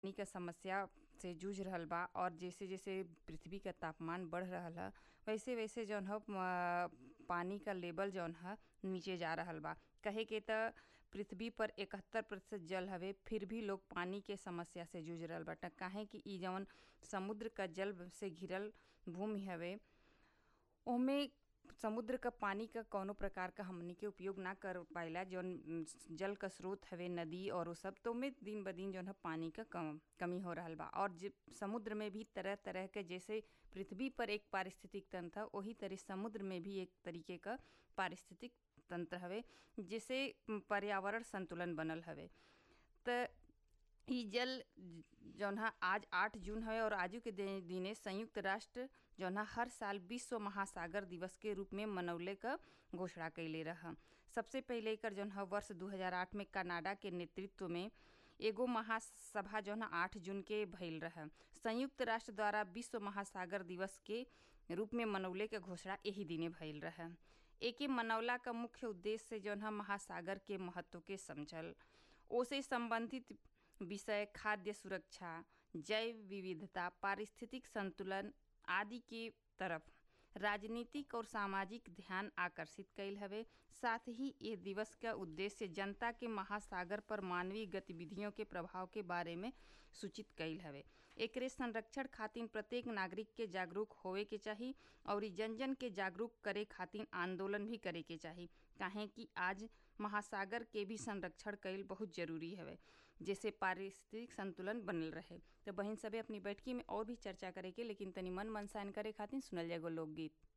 पानी क समस्या से जूझ रहल बा और जैसे जैसे पृथ्वी का तापमान बढ़ रहल ह वैसे वैसे जौन ह पानी का लेवल जौन ह नीचे जा रहल बा। कहे के त पृथ्वी पर 71% जल हवे, फिर भी लोग पानी के समस्या से जूझ रहल बाटे। काहे कि इ जौन समुद्र का जल से घिरल भूमि हवे ओमे समुद्र का पानी का कौनो प्रकार का हमनी के उपयोग ना कर पाइला। जौन जल का स्रोत हवे नदी और वो सब, तो में दिन ब दिन जौन है पानी का कमी हो रहल बा। और समुद्र में भी तरह तरह के, जैसे पृथ्वी पर एक पारिस्थितिक तंत्र वही तरह समुद्र में भी एक तरीके का पारिस्थितिक तंत्र हवे, जिसे पर्यावरण संतुलन बनल हवे। त इ जल जौन है आज 8 जून है और आजू के दिने संयुक्त राष्ट्र जौन है हर साल विश्व महासागर दिवस के रूप में मनौले का घोषणा कैले रहा। सबसे पहले एकर जौन है वर्ष 2008 में कनाडा के नेतृत्व में एगो महासभा जौन है 8 जून के भइल रहा। संयुक्त राष्ट्र द्वारा विश्व महासागर दिवस के रूप में मनौले के घोषणा यही दिने भइल रहा। एके मनौला का मुख्य उद्देश्य जौन है महासागर के महत्व के समझल, ओसे संबंधित विषय, खाद्य सुरक्षा, जैव विविधता, पारिस्थितिक संतुलन आदि के तरफ राजनीतिक और सामाजिक ध्यान आकर्षित कैल हवे। साथ ही ये दिवस का उद्देश्य जनता के महासागर पर मानवीय गतिविधियों के प्रभाव के बारे में सूचित कैल हवे। एकरे संरक्षण खातिर प्रत्येक नागरिक के जागरूक होवे के चाही और जन जन के जागरूक करे खातिर आंदोलन भी करे के चाही। काहे कि आज महासागर के भी संरक्षण कैल बहुत जरूरी हवे, जैसे पारिस्थितिक संतुलन बनल रहे। तो बहन सबे अपनी बैठकी में और भी चर्चा करे के, लेकिन तनी मन मनसायन करे खातिर सुनल जाएगो लोकगीत।